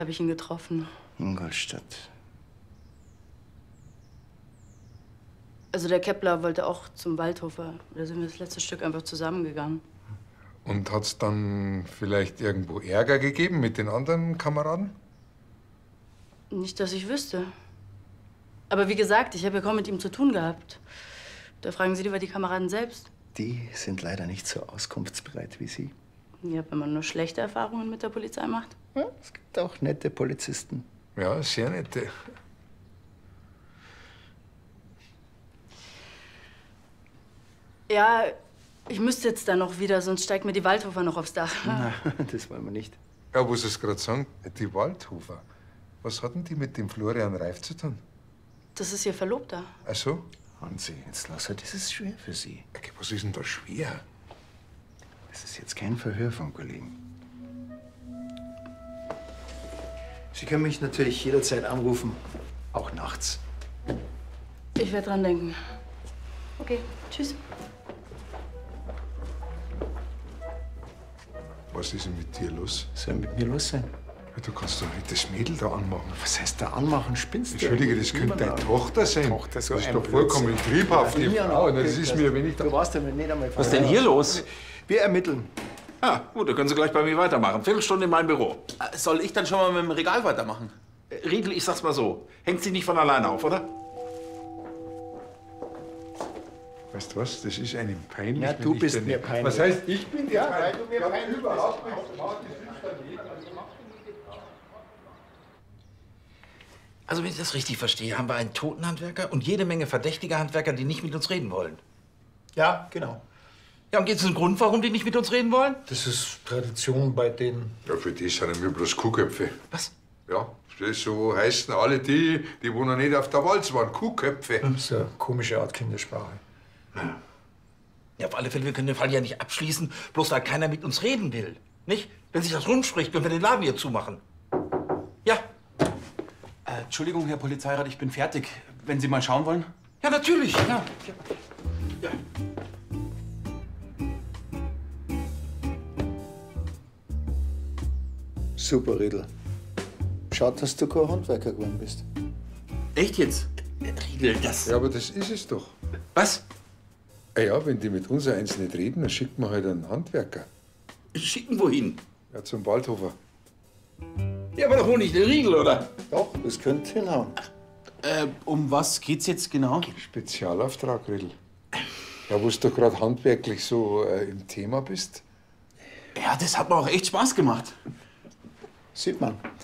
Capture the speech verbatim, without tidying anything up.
habe ich ihn getroffen. Ingolstadt. Also der Kepler wollte auch zum Waldhofer. Da sind wir das letzte Stück einfach zusammengegangen. Und hat's dann vielleicht irgendwo Ärger gegeben mit den anderen Kameraden? Nicht, dass ich wüsste. Aber wie gesagt, ich habe ja kaum mit ihm zu tun gehabt. Da fragen Sie lieber die Kameraden selbst. Die sind leider nicht so auskunftsbereit wie Sie. Ja, wenn man nur schlechte Erfahrungen mit der Polizei macht. Ja, es gibt auch nette Polizisten. Ja, sehr nette. Ja, ich müsste jetzt da noch wieder, sonst steigt mir die Waldhofer noch aufs Dach. Na, das wollen wir nicht. Ja, wo Sie es gerade sagen, die Waldhofer. Was hatten die mit dem Florian Reif zu tun? Das ist Ihr Verlobter. Ach so? Hansi, jetzt lass her, das ist schwer für Sie. Okay, was ist denn da schwer? Das ist jetzt kein Verhör vom Kollegen. Sie können mich natürlich jederzeit anrufen, auch nachts. Ich werde dran denken. Okay, tschüss. Was ist denn mit dir los? Was soll mit mir los sein? Ja, du kannst doch nicht das Mädel da anmachen. Was heißt da anmachen? Spinnst du? Entschuldige, das könnte deine Tochter sein. Tochter, so das ist ein doch vollkommen triebhaft, die Ja, Frau. okay, Das ist das- mir, wenn ich da... Du warst damit nicht einmal. Was ist denn hier los? Wir ermitteln. Ah, gut, dann können Sie gleich bei mir weitermachen. Viertelstunde in meinem Büro. Soll ich dann schon mal mit dem Regal weitermachen? Äh, Riedel, ich sag's mal so. Hängt sie nicht von alleine auf, oder? Weißt du was, das ist einem peinlich. Ja, wenn du ich bist da mir nicht- peinlich. Was heißt, ich bin dir peinlich? weil du mir peinlich überhaupt nicht. Also, wenn ich das richtig verstehe, haben wir einen toten Handwerker und jede Menge verdächtige Handwerker, die nicht mit uns reden wollen. Ja, genau. Ja, und gibt es einen Grund, warum die nicht mit uns reden wollen? Das ist Tradition bei denen. Ja, für die sind wir bloß Kuhköpfe. Was? Ja, das so heißen alle die, die wo noch nicht auf der Walz waren. Kuhköpfe. Das ist eine komische Art Kindersprache. Ja, auf alle Fälle, wir können den Fall ja nicht abschließen, bloß weil keiner mit uns reden will. Nicht? Wenn sich das rumspricht, können wir den Laden hier zumachen. Ja, Äh, Entschuldigung, Herr Polizeirat, ich bin fertig. Wenn Sie mal schauen wollen? ja, natürlich. Ja. Ja. Super, Riedel. Schaut, dass du kein Handwerker geworden bist. Echt jetzt? Riedel, das... Ja, aber das ist es doch. Was? Ah ja, wenn die mit uns eins nicht reden, dann schickt man halt einen Handwerker. Schicken wohin? Ja, zum Waldhofer. Ja, aber doch wohl nicht den Riegel, oder? Doch, das könnte hinhauen. Äh, um was geht's jetzt genau? Spezialauftrag, Riedl. Ja, wo du doch gerade handwerklich so äh, im Thema bist. Ja, das hat mir auch echt Spaß gemacht. Sieht man.